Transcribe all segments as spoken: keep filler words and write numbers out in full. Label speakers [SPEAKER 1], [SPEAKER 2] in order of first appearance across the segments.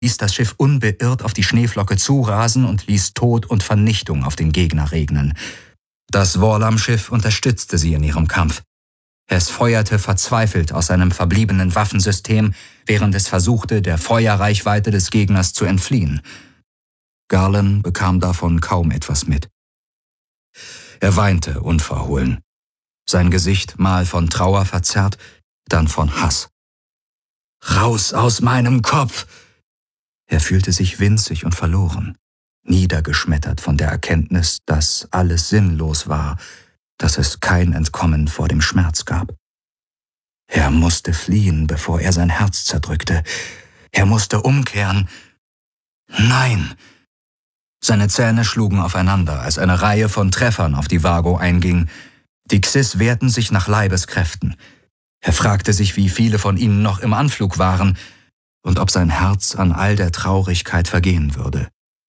[SPEAKER 1] ließ das Schiff unbeirrt auf die Schneeflocke zurasen und ließ Tod und Vernichtung auf den Gegner regnen. Das Vorlam-Schiff unterstützte sie in ihrem Kampf. Es feuerte verzweifelt aus seinem verbliebenen Waffensystem, während es versuchte, der Feuerreichweite des Gegners zu entfliehen. Garland bekam davon kaum etwas mit. Er weinte unverhohlen. Sein Gesicht mal von Trauer verzerrt, dann von Hass. »Raus aus meinem Kopf!« Er fühlte sich winzig und verloren, niedergeschmettert von der Erkenntnis, dass alles sinnlos war, dass es kein Entkommen vor dem Schmerz gab. Er musste fliehen, bevor er sein Herz zerdrückte. Er musste umkehren. Nein! Seine Zähne schlugen aufeinander, als eine Reihe von Treffern auf die Vago einging. Die Xis wehrten sich nach Leibeskräften. Er fragte sich, wie viele von ihnen noch im Anflug waren und ob sein Herz an all der Traurigkeit vergehen würde.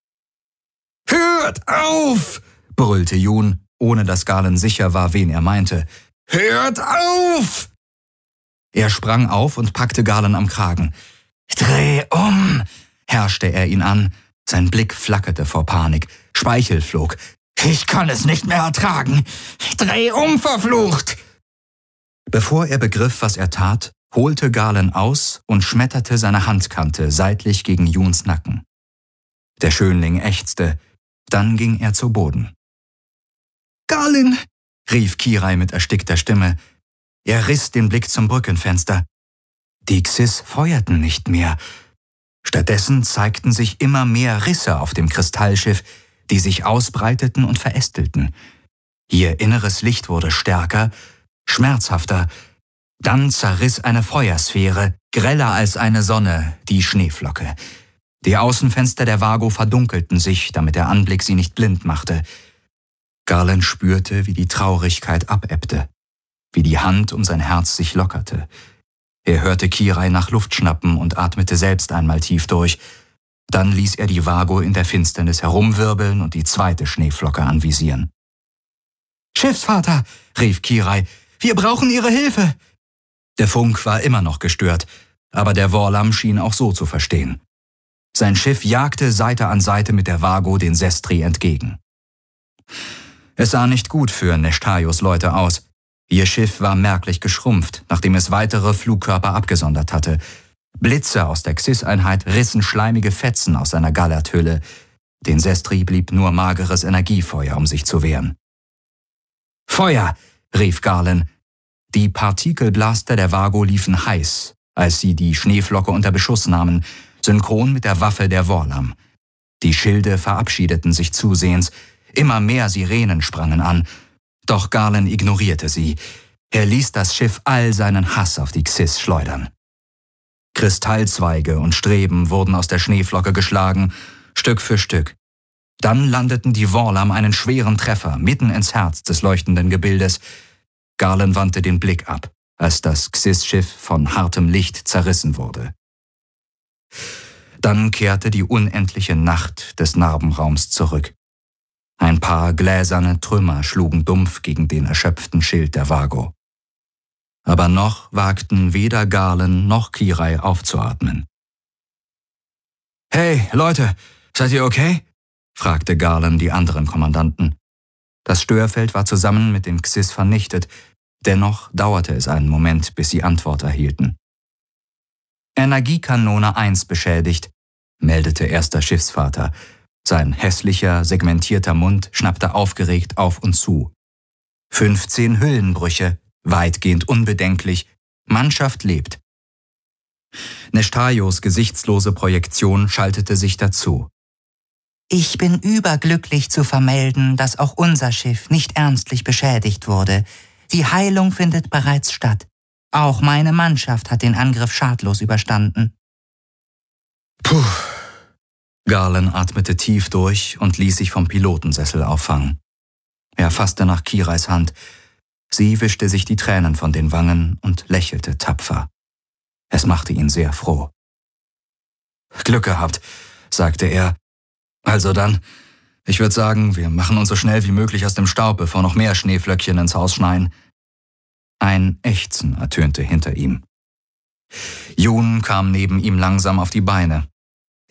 [SPEAKER 1] »Hört auf!« brüllte Jun, ohne dass Garland sicher war, wen er meinte. »Hört auf!« Er sprang auf und packte Garland am Kragen. »Dreh um!« herrschte er ihn an. Sein Blick flackerte vor Panik. Speichel flog. »Ich kann es nicht mehr ertragen! Dreh um, verflucht!« Bevor er begriff, was er tat, holte Garland aus und schmetterte seine Handkante seitlich gegen Juns Nacken. Der Schönling ächzte, dann ging er zu Boden. »Garland«, rief Kirai mit erstickter Stimme. Er riss den Blick zum Brückenfenster. Die Xis feuerten nicht mehr. Stattdessen zeigten sich immer mehr Risse auf dem Kristallschiff, die sich ausbreiteten und verästelten. Ihr inneres Licht wurde stärker, schmerzhafter. Dann zerriss eine Feuersphäre, greller als eine Sonne, die Schneeflocke. Die Außenfenster der Vago verdunkelten sich, damit der Anblick sie nicht blind machte. Garland spürte, wie die Traurigkeit abebbte, wie die Hand um sein Herz sich lockerte. Er hörte Kirai nach Luft schnappen und atmete selbst einmal tief durch. Dann ließ er die Vago in der Finsternis herumwirbeln und die zweite Schneeflocke anvisieren. »Schiffsvater«, rief Kirai, »wir brauchen Ihre Hilfe!« Der Funk war immer noch gestört, aber der Vorlam schien auch so zu verstehen. Sein Schiff jagte Seite an Seite mit der Vago den Sestri entgegen. Es sah nicht gut für Neshtayos Leute aus. Ihr Schiff war merklich geschrumpft, nachdem es weitere Flugkörper abgesondert hatte. Blitze aus der Xis-Einheit rissen schleimige Fetzen aus seiner Gallerthülle. Den Sestri blieb nur mageres Energiefeuer, um sich zu wehren. »Feuer«, rief Garland. Die Partikelblaster der Vago liefen heiß, als sie die Schneeflocke unter Beschuss nahmen, synchron mit der Waffe der Vorlam. Die Schilde verabschiedeten sich zusehends, immer mehr Sirenen sprangen an. Doch Garland ignorierte sie. Er ließ das Schiff all seinen Hass auf die Xis schleudern. Kristallzweige und Streben wurden aus der Schneeflocke geschlagen, Stück für Stück. Dann landeten die Vorlam einen schweren Treffer mitten ins Herz des leuchtenden Gebildes. Garland wandte den Blick ab, als das Xis-Schiff von hartem Licht zerrissen wurde. Dann kehrte die unendliche Nacht des Narbenraums zurück. Ein paar gläserne Trümmer schlugen dumpf gegen den erschöpften Schild der Vago. Aber noch wagten weder Garland noch Kirai aufzuatmen. »Hey, Leute, seid ihr okay?« fragte Garland die anderen Kommandanten. Das Störfeld war zusammen mit den Xis vernichtet, dennoch dauerte es einen Moment, bis sie Antwort erhielten. »Energiekanone eins beschädigt«, meldete erster Schiffsvater. Sein hässlicher, segmentierter Mund schnappte aufgeregt auf und zu. »fünfzehn Hüllenbrüche, weitgehend unbedenklich. Mannschaft lebt.« Neshtayos gesichtslose Projektion schaltete sich dazu. »Ich bin überglücklich zu vermelden, dass auch unser Schiff nicht ernstlich beschädigt wurde. Die Heilung findet bereits statt. Auch meine Mannschaft hat den Angriff schadlos überstanden.« Puh. Garland atmete tief durch und ließ sich vom Pilotensessel auffangen. Er fasste nach Kirais Hand. Sie wischte sich die Tränen von den Wangen und lächelte tapfer. Es machte ihn sehr froh. »Glück gehabt«, sagte er. »Also dann, ich würde sagen, wir machen uns so schnell wie möglich aus dem Staub, bevor noch mehr Schneeflöckchen ins Haus schneien.« Ein Ächzen ertönte hinter ihm. Jun kam neben ihm langsam auf die Beine.